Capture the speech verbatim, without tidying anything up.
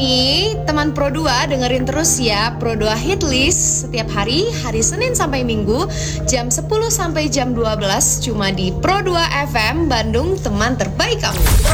nih, teman Pro dua dengerin terus ya Pro dua Hit List setiap hari, hari Senin sampai Minggu, jam sepuluh sampai jam dua belas cuma di Pro dua F M Bandung, teman terbaik kamu.